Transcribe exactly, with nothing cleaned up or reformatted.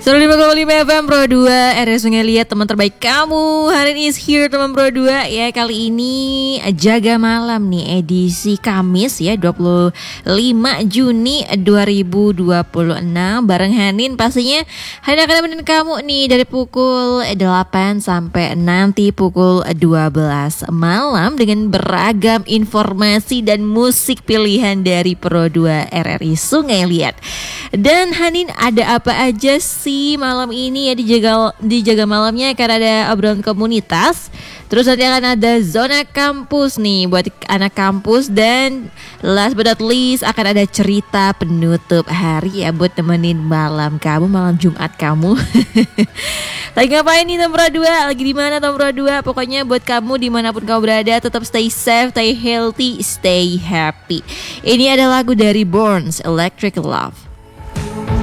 seratus lima koma lima F M Pro dua, R S Sungai Liat, teman terbaik kamu. Hari ini is here teman Pro dua ya. Kali ini jaga malam nih, edisi Kamis ya, dua puluh lima Juni dua ribu dua puluh enam. Bareng Hanin pastinya. Hanin akan nemenin kamu nih dari pukul delapan sampai nanti pukul dua belas malam dengan beragam informasi dan musik pilihan dari Pro dua R R I Sungai Liat. Dan Hanin ada apa aja sih malam ini ya, dijaga dijaga malamnya akan ada obrolan komunitas. Terus nanti akan ada zona kampus nih buat anak kampus. Dan last but not least akan ada cerita penutup hari ya buat temenin malam kamu, malam Jumat kamu. Lagi ngapain nih Nomor dua? Lagi di mana Nomor dua? Pokoknya buat kamu dimanapun kamu berada, tetap stay safe, stay healthy, stay happy. Ini ada lagu dari Borns, Electric Love.